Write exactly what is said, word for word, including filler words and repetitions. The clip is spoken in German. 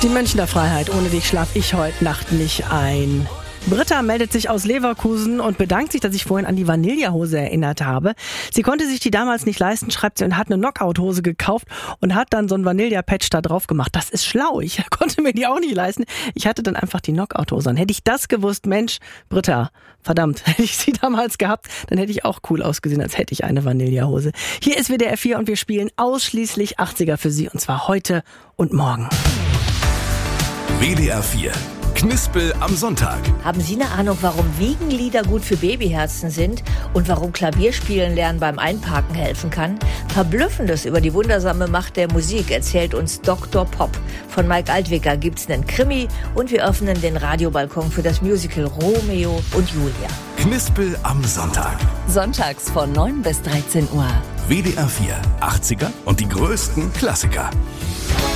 Die Münchner Freiheit, ohne dich schlaf ich heute Nacht nicht ein. Britta meldet sich aus Leverkusen und bedankt sich, dass ich vorhin an die Vanillahose erinnert habe. Sie konnte sich die damals nicht leisten, schreibt sie, und hat eine Knockout-Hose gekauft und hat dann so ein Vanilla-Patch da drauf gemacht. Das ist schlau. Ich konnte mir die auch nicht leisten. Ich hatte dann einfach die Knockout-Hose an. Hätte ich das gewusst, Mensch, Britta, verdammt, hätte ich sie damals gehabt, dann hätte ich auch cool ausgesehen, als hätte ich eine Vanillahose. Hier ist W D R vier und wir spielen ausschließlich achtziger für Sie, und zwar heute und morgen. W D R vier. Knispel am Sonntag. Haben Sie eine Ahnung, warum Wiegenlieder gut für Babyherzen sind und warum Klavierspielen lernen beim Einparken helfen kann? Verblüffendes über die wundersame Macht der Musik erzählt uns Doktor Pop. Von Mike Altwicker gibt's einen Krimi und wir öffnen den Radiobalkon für das Musical Romeo und Julia. Knispel am Sonntag. Sonntags von neun bis dreizehn Uhr. W D R vier. achtziger und die größten Klassiker.